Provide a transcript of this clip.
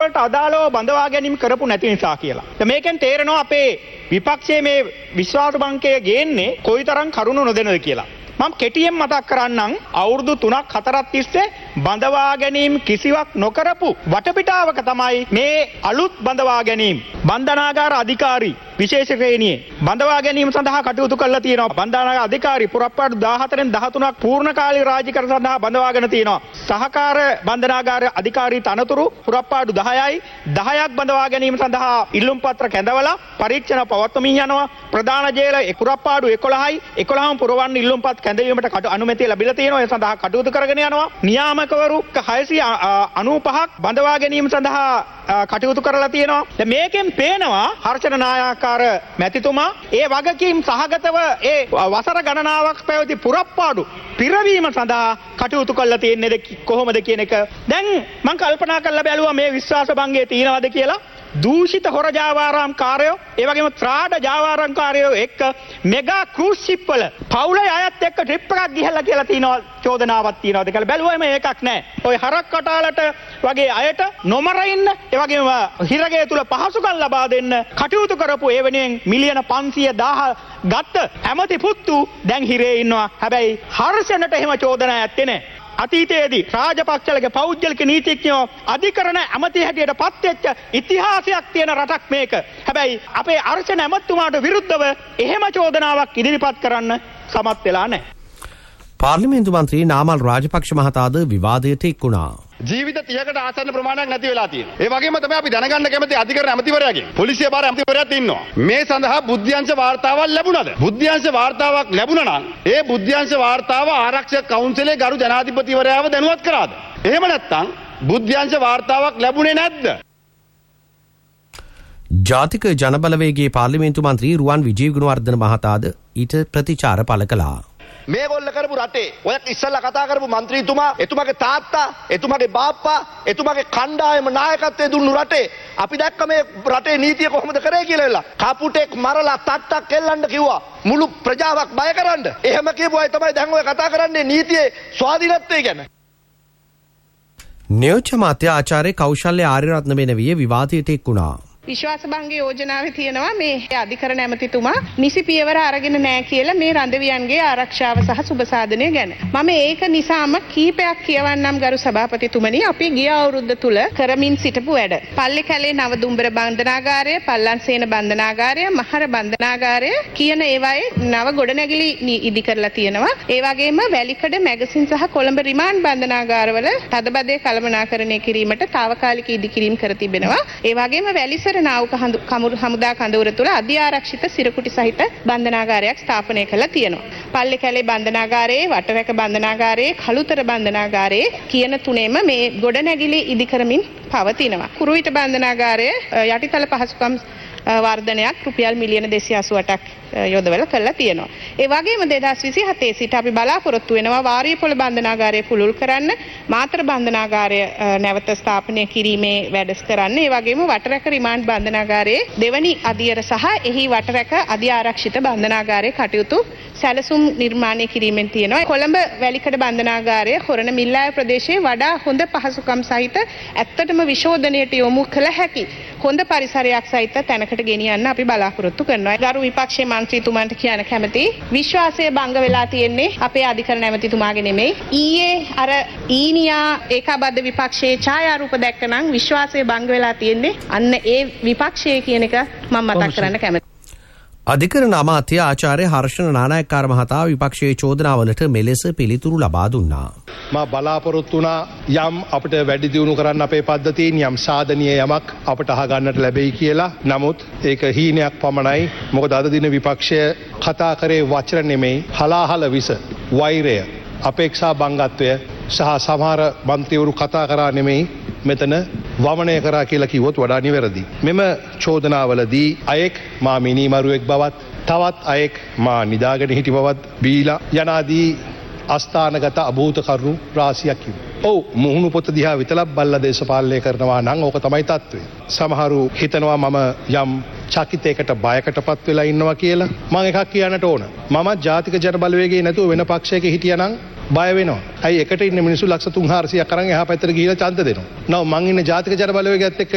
වලට අදාළව බඳවා ගැනීම කරපු නැති නිසා කියලා. මේකෙන් තේරෙනවා අපේ විපක්ෂයේ මේ විශ්වාස බංකය ගේන්නේ කොයිතරම් කරුණු නොදෙනවද කියලා. මම කෙටියෙන් මතක් කරන්නම් අවුරුදු 3ක් 4ක් තිස්සේ බඳවා ගැනීම කිසිවක් නොකරපු වටපිටාවක තමයි මේ අලුත් බඳවා ගැනීම බන්ධනාගාර අධිකාරී විශේෂ ශ්‍රේණියේ බඳවා ගැනීම සඳහා කටයුතු කරලා තියෙනවා. බන්ධනාගාර අධිකාරී පුරප්පාඩු 14න් 13ක් පූර්ණ කාලීන රාජ්‍යකර සඳහා බඳවාගෙන තියෙනවා. සහකාර බන්ධනාගාර අධිකාරී තනතුරු පුරප්පාඩු 10යි 10ක් බඳවා ගැනීම සඳහා ඉල්ලුම් පත්‍ර කැඳවලා පරීක්ෂණ පවත්වමින් යනවා. ප්‍රධාන ජේල පුරප්පාඩු 11යි 11ම පුරවන්න ඉල්ලුම් පත් කැඳවීමට අනුමැතිය ලැබිලා තියෙනවා. ඒ සඳහා කටයුතු කරගෙන යනවා. නියාමකවරු 695ක් බඳවා ගැනීම සඳහා කටයුතු කරලා තියෙනවා. දැන් මේකෙන් පේනවා හර්ෂණ නායකාර මැතිතුමා ඒ වගකීම් සහගතව ඒ වසර ගණනාවක් පැවති පුරප්පාඩු පිරවීම සඳහා කටයුතු කරලා තියෙන්නේ කොහොමද කියන එක දැන් මම කල්පනා කරලා බැලුවා මේ විශ්වාස භංගයේ තියනවාද කියලා. දූෂිත හොර ජාවාරම්කාරයෝ ඒ වගේම ත්‍රාඩ ජාවාරම්කාරයෝ එක්ක මෙගා ක්‍රූස් ෂිප් වල පවුලේ අයත් එක්ක ට්‍රිප් එකක් ගිහලා කියලා තියෙනවා චෝදනාවක් තියෙනවාද කියලා බැලුවම ඒකක් නැහැ. ඔය හරක් කටාලට වගේ අයට නොමර ඉන්න ඒ වගේම හිරගේ තුල පහසුකම් ලබා දෙන්න කටයුතු කරපු ඒ වෙනුවෙන් මිලියන 500,000 ගත්ත ඇමති පුත්තු දැන් හිරේ ඉන්නවා. හැබැයි හර්ෂණට එහෙම චෝදනා ඇත්තේ නැහැ. අතීතයේදී රාජපක්ෂලගේ පෞද්ගලික නීතිඥයෝ අධිකරණ ඇමති හැටියට පත්වෙච්ච ඉතිහාසයක් තියෙන රටක් මේක. හැබැයි අපේ අර්චන ඇමතුමාට විරුද්ධව එහෙම චෝදනාවක් ඉදිරිපත් කරන්න සමත් වෙලා නැහැ. පාර්ලිමේන්තු මන්ත්‍රී නාමල් රාජපක්ෂ මහතාද විවාදයට එක්ුණා. ජීවිත 30කට ආසන්න ප්‍රමාණයක් නැති වෙලා තියෙනවා. ඒ වගේම තමයි අපි දැනගන්න කැමති අධිකරණ ඇමතිවරයාගෙන් පොලිසිය බාර ඇමතිවරයාත් ඉන්නවා. මේ සඳහා බුද්ධ්‍යංශ වාර්තාවක් ලැබුණාද? බුද්ධ්‍යංශ වාර්තාවක් ලැබුණා නම් ඒ බුද්ධ්‍යංශ වාර්තාව ආරක්ෂක කවුන්සිලේ ගරු ජනාධිපතිවරයාව දැනුවත් කරාද? එහෙම නැත්නම් බුද්ධ්‍යංශ වාර්තාවක් ලැබුණේ නැද්ද? ජාතික ජනබලවේගයේ පාර්ලිමේන්තු මන්ත්‍රී රුවන් විජේ ගුණවර්ධන මහතාද ඊට ප්‍රතිචාර පළ කළා. මේගොල්ල කරපු රටේ ඔය ඉස්සල්ලා කතා කරපු മന്ത്രിතුමා එතුමාගේ තාත්තා එතුමාගේ බාප්පා එතුමාගේ කණ්ඩායම නායකත්වයේ දුන්නු රටේ අපි දැක්ක මේ රටේ නීතිය කොහොමද කරේ කියලා එලා කපුටෙක් මරලා තට්ටක් එල්ලන්න කිව්වා මුළු ප්‍රජාවක් බය කරන්න. එහෙම කියපු අය තමයි දැන් ඔය කතා කරන්නේ නීතියේ ස්වාධීනත්වය ගැන. නියෝජ්‍ය මාත්‍ය ආචාර්ය කෞශල්‍ය ආර්යරත්න වෙනවිය විවාදයට එක්ුණා. විශ්වාස භංග යෝජනාවේ තියෙනවා මේ අධිකරණ ඇමතිතුමා නිසි පියවර අරගෙන නැහැ කියලා මේ රඳවියන්ගේ ආරක්ෂාව සහ සුබ සාධනය ගැන. මම ඒක නිසාම කීපයක් කියවන්නම් ගරු සභාපතිතුමනි අපි ගිය අවුරුද්ද තුල කරමින් සිටපු වැඩ. පල්ලේකැලේ නවදුම්බර බන්ධනාගාරය, පල්ලන්සේන බන්ධනාගාරය, මහර බන්ධනාගාරය කියන ඒවායේ නව ගොඩනැගිලි ඉදි කරලා තියෙනවා. ඒ වගේම වැලිකඩ මැගසින් සහ කොළඹ රිමාන්ඩ් බන්ධනාගාරවල තදබදේ කළමනාකරණය කිරීමට తాවකාලික ඉදි කිරීම කර තිබෙනවා. ඒ වගේම වැලිසර නාවක හමුදා කඳවුර තුළ අධ්‍යාරක්ෂිත සිරකුටි සහිත බන්ධනාගාරයක් ස්ථාපනය කරලා තියෙනවා. පල්ලේකැලේ බන්ධනාගාරයේ, වටවැක බන්ධනාගාරයේ, කළුතර බන්ධනාගාරයේ කියන තුනේම මේ ගොඩනැගිලි ඉදි කරමින් පවතිනවා. කුරුවිට බන්ධනාගාරයේ යටිතල පහසුකම් වර්ධනයක් රුපියල් මිලියන 288ක් යොදවලා කරලා තියෙනවා. ඒ වගේම 2027 සිට අපි බලාපොරොත්තු වෙනවා වාරියපොළ බන්ධනාගාරය පුළුල් කරන්න, මාතර බන්ධනාගාරය නැවත ස්ථාපනය කිරීමේ වැඩස් කරන්න. ඒ වගේම වටරැක රිමාන්ඩ් බන්ධනාගාරයේ දෙවනි අදියර සහ එහි වටරැක අධ්‍යාරක්ෂිත බන්ධනාගාරයේ කටයුතු සැලසුම් නිර්මාණය කිරීමෙන් තියෙනවා. කොළඹ වැලිකඩ බන්ධනාගාරය හොරණ මිල්ලාය ප්‍රදේශයේ වඩා හොඳ පහසුකම් සහිත ඇත්තටම විශෝධනයට යොමු කළ හැකි හොඳ පරිසරයක් සහිත තැනකට ගෙනියන්න අපි බලාපොරොත්තු කරනවා. ගරු විපක්ෂයේ මන්ත්‍රීතුමන්ට කියන කැමති විශ්වාසය භංග වෙලා තියෙන්නේ අපේ අධිකරණ ඇමතිතුමාගේ නෙමෙයි. ඊයේ අර ඊනියා ඒකාබද්ධ විපක්ෂයේ ඡායාරූප දැක්කනම් විශ්වාසය භංග වෙලා තියෙන්නේ අන්න ඒ විපක්ෂයේ කියන එක මම මතක් කරන්න කැමතියි. අධිකරණ අමාත්‍ය ආචාර්ය හර්ෂණ නානායක්කාර මහතා විපක්ෂයේ චෝදනාවලට මෙලෙස පිළිතුරු ලබා දුන්නා. මා බලාපොරොත්තු වුණා යම් අපිට වැඩි දියුණු කරන්න අපේ පද්ධතීන් යම් සාධනීය යමක් අපට අහගන්නට ලැබෙයි කියලා. නමුත් ඒක හීනයක් පමණයි. මොකද අද දින විපක්ෂය කතා කරේ වචන නෙමෙයි හලාහල විස, වෛරය, අපේක්ෂා බංගත්වය සහ සමහර මන්ත්‍රීවරු කතා කරා නෙමෙයි මෙතන වමනය කරා කියලා කිව්වොත් වඩා නිවැරදි. මෙම චෝදනාවලදී අයෙක් මා මිනිමරුවෙක් බවත් තවත් අයෙක් මා නිදාගෙන හිටි බවත් බීලා යනාදී අස්ථානගත අභූත කරුණු රාශියක් කිව්වා. ඔව් මුහුණු පොත දිහා විතරක් බල්ලා දේශපාලනය කරනවා නම් ඕක තමයි තත්ත්වය. සමහරු හිතනවා මම යම් චකිතයකට බයකටපත් වෙලා ඉන්නවා කියලා. මම එකක් කියන්නට ඕන. මම ජාතික ජන බලවේගයේ නැතුව වෙන පක්ෂයක හිටියා නම් බය වෙනවා. ඇයි එකට ඉන්න මිනිස්සු ලක්ෂ 300ක් අරන් එහා පැත්තට ගිහිලා ඡන්ද දෙනවා. නෝ මං ඉන්නේ ජාතික ජන බලවේගයත් එක්ක